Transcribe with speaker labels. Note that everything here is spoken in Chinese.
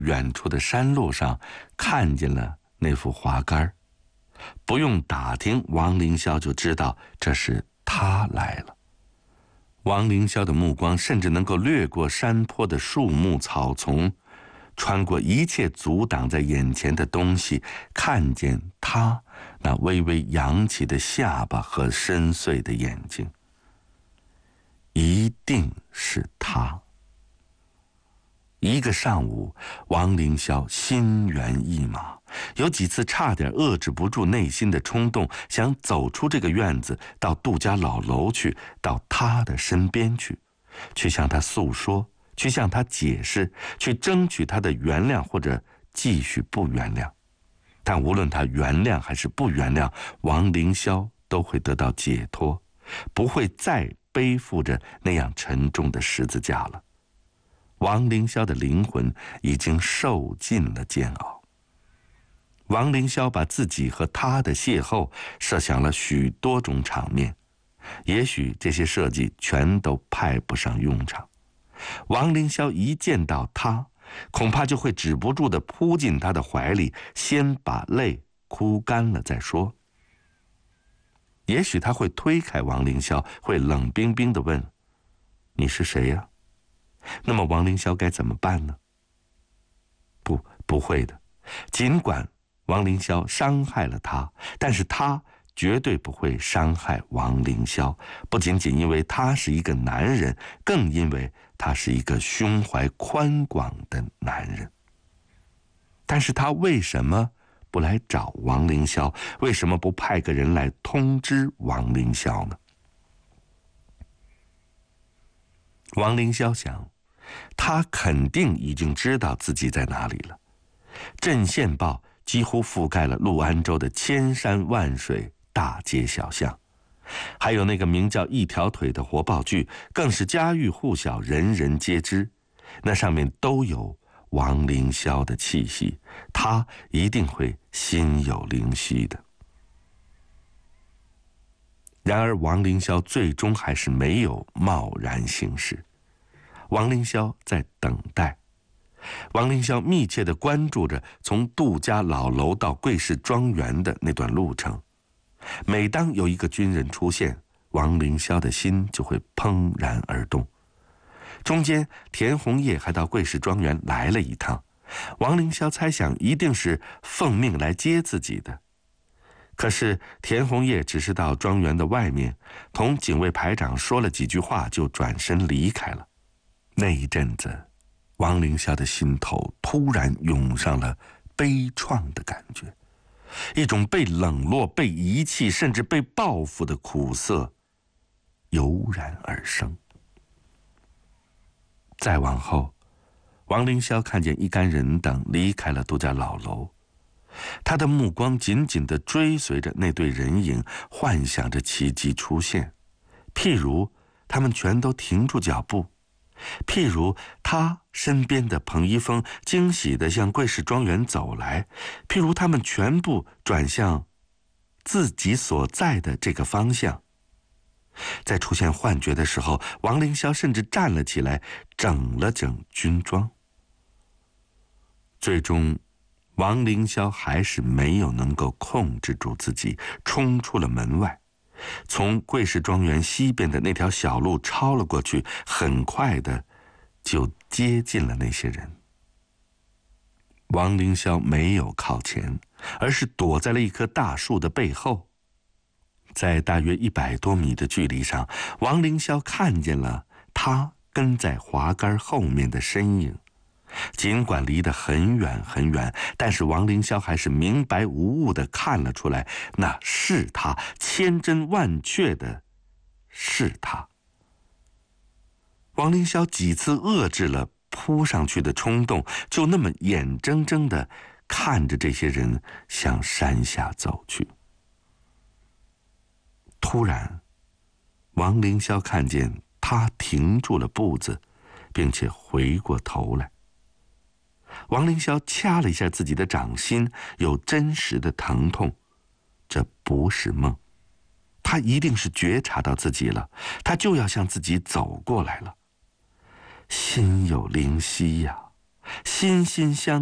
Speaker 1: 远处的山路上看见了那副华杆，不用打听，王凌霄就知道这是他来了。王凌霄的目光甚至能够掠过山坡的树木草丛，穿过一切阻挡在眼前的东西，看见他那微微扬起的下巴和深邃的眼睛。一定是他。一个上午，王凌霄心猿意马，有几次差点遏制不住内心的冲动，想走出这个院子，到杜家老楼去，到他的身边去向他诉说，去向他解释，去争取他的原谅或者继续不原谅。但无论他原谅还是不原谅，王凌霄都会得到解脱，不会再背负着那样沉重的十字架了。王凌霄的灵魂已经受尽了煎熬。王凌霄把自己和他的邂逅设想了许多种场面，也许这些设计全都派不上用场。王凌霄一见到他，恐怕就会止不住地扑进他的怀里，先把泪哭干了再说。也许他会推开王凌霄，会冷冰冰地问：“你是谁呀？”那么王凌霄该怎么办呢？不会的。尽管王凌霄伤害了他，但是他绝对不会伤害王凌霄，不仅仅因为他是一个男人，更因为他是一个胸怀宽广的男人。但是他为什么不来找王凌霄？为什么不派个人来通知王凌霄呢？王凌霄想，他肯定已经知道自己在哪里了。镇县报几乎覆盖了陆安州的千山万水、大街小巷，还有那个名叫一条腿的活报剧，更是家喻户晓，人人皆知。那上面都有王凌霄的气息，他一定会心有灵犀的。然而王凌霄最终还是没有贸然行事。王凌霄在等待，王凌霄密切地关注着从杜家老楼到桂氏庄园的那段路程。每当有一个军人出现，王凌霄的心就会怦然而动。中间田红叶还到桂氏庄园来了一趟，王凌霄猜想一定是奉命来接自己的。可是田红叶只是到庄园的外面，同警卫排长说了几句话，就转身离开了。那一阵子，王凌霄的心头突然涌上了悲怆的感觉，一种被冷落、被遗弃，甚至被报复的苦涩油然而生。再往后，王凌霄看见一干人等离开了杜家老楼，他的目光紧紧地追随着那对人影，幻想着奇迹出现。譬如他们全都停住脚步，譬如他身边的彭一峰惊喜地向桂氏庄园走来，譬如他们全部转向自己所在的这个方向。在出现幻觉的时候，王凌霄甚至站了起来，整了整军装。最终王凌霄还是没有能够控制住自己，冲出了门外，从桂氏庄园西边的那条小路抄了过去，很快的就接近了那些人。王凌霄没有靠前，而是躲在了一棵大树的背后。在大约100多米的距离上，王凌霄看见了他跟在华杆后面的身影。尽管离得很远很远，但是王凌霄还是明白无误地看了出来，那是他，千真万确的是他。王凌霄几次遏制了扑上去的冲动，就那么眼睁睁地看着这些人向山下走去。突然，王凌霄看见他停住了步子，并且回过头来。王凌霄掐了一下自己的掌心，有真实的疼痛。这不是梦，他一定是觉察到自己了，他就要向自己走过来了。心有灵犀呀！ 心心相